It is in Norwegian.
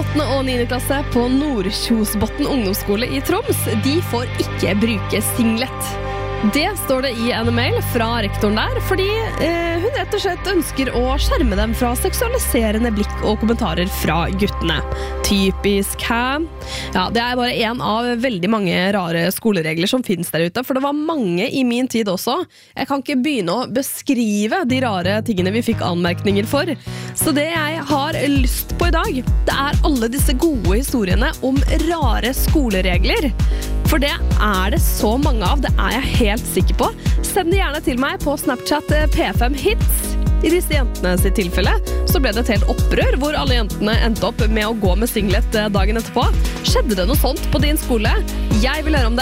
8. og 9. klasse på Nordkjosbotn ungdomsskole i Troms, de får ikke bruke singlet. Det står det i en mail fra rektoren der, fordi hun rett og slett ønsker å skjerme dem fra seksualiserende blikk og kommentarer fra guttene. Typisk, hæ? Ja, det er bare en av veldig mange rare skoleregler som finnes der ute, for det var mange i min tid også. Jeg kan ikke begynne å beskrive de rare tingene vi fikk anmerkninger for. Så det jeg har lyst på i dag, det er alle disse gode historiene om rare skoleregler. For det er det så mange av, det er jeg helt sikker på. Send det gjerne til meg på Snapchat P5 Hits. I disse jentene sitt tilfelle så ble det et helt opprør hvor alle jentene endte opp med å gå med singlet dagen etterpå. Skjedde det noe sånt på din skole? Jeg vil høre om det.